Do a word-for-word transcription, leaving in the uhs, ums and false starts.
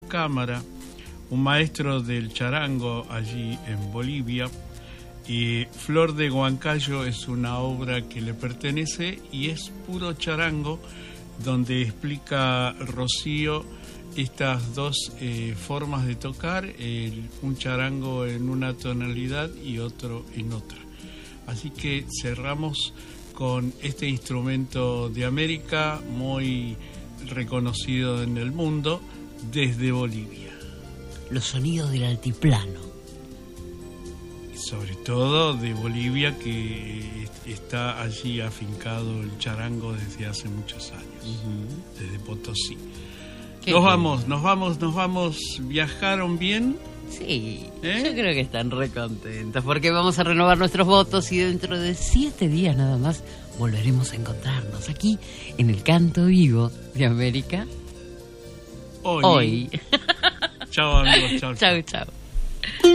Cámara, un maestro del charango allí en Bolivia. Y Flor de Huancayo es una obra que le pertenece y es puro charango, donde explica Rocío estas dos eh, formas de tocar, el, un charango en una tonalidad y otro en otra. Así que cerramos con este instrumento de América muy reconocido en el mundo desde Bolivia. Los sonidos del altiplano. Sobre todo de Bolivia, que está allí afincado el charango desde hace muchos años, uh-huh. desde Potosí. Nos bien. vamos, nos vamos, nos vamos. ¿Viajaron bien? Sí, ¿Eh? Yo creo que están re contentos porque vamos a renovar nuestros votos y dentro de siete días nada más volveremos a encontrarnos aquí en el Canto Vivo de América. Hoy. Hoy. Chao amigos, chao. Chao, chao.